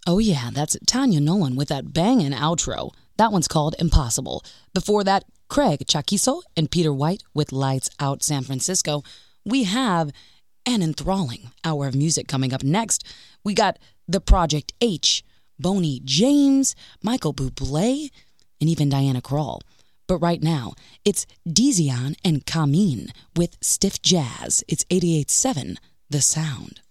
Oh yeah, that's Tanya Nolan with that bangin' outro. That one's called Impossible. Before that, Craig Chaquizo and Peter White with Lights Out San Francisco. We have an enthralling hour of music coming up next. We got the Project H, Boney James, Michael Bublé, and even Diana Krall. But right now, it's Dizian and Kameen with Stiff Jazz. It's 88.7 The Sound.